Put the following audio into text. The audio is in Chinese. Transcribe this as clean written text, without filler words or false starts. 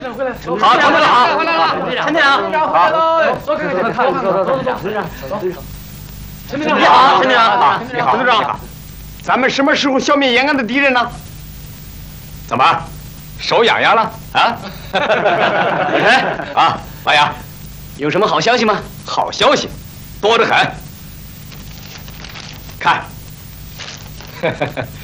回来， 好，陈队长，回来了，陈队长， 好，走，看看，走，陈队长， 你好，陈队长， 你好，陈队长，咱们什么时候消灭延安的敌人呢？怎么，手痒痒了啊？啊，老杨， 有什么好消息吗？ 好消息，多得很。看，